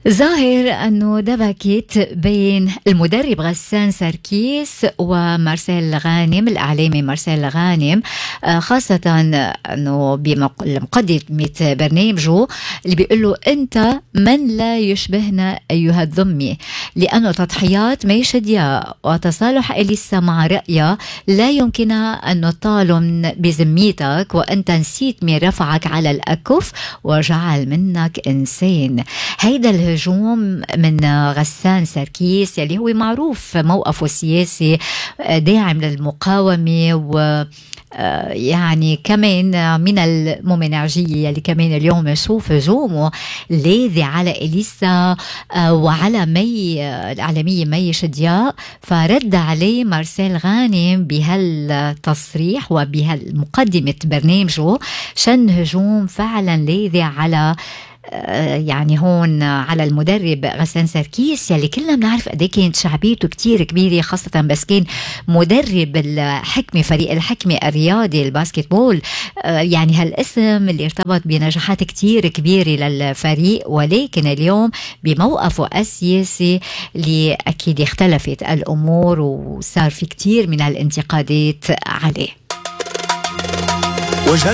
ظاهر أنه دبكت بين المدرب غسان سركيس ومارسيل غانم، الإعلامي مارسيل غانم، خاصة أنه بمقدمة برنامجه اللي بيقول له أنت من لا يشبهنا أيها الذمي، لأنه تضحيات ميشة دياء وتصالح إليسا مع رأيها لا يمكن أن نطالب بذميتك، وأنت نسيت من رفعك على الأكف وجعل منك إنسان. هيدا الهجوم من غسان سركيس يلي هو معروف موقفه السياسي داعم للمقاومة، و يعني كمان من الممنعجية اللي كمان اليوم نشوف هجومه لاذي على إليسا وعلى الإعلامية مي شدياء. فرد عليه مارسيل غانم بهالتصريح وبهالمقدمة برنامجه شن هجوم فعلا لاذي على يعني هون على المدرب غسان سركيس يلي كلنا بنعرف قد ايه كانت شعبيته كتير كبيرة، خاصة بس كان مدرب الحكمة، فريق الحكمة الرياضي الباسكتبول. يعني هالاسم اللي ارتبط بنجاحات كتير كبيرة للفريق، ولكن اليوم بموقفه السياسي اللي أكيد اختلفت الأمور وصار في كتير من الانتقادات عليه.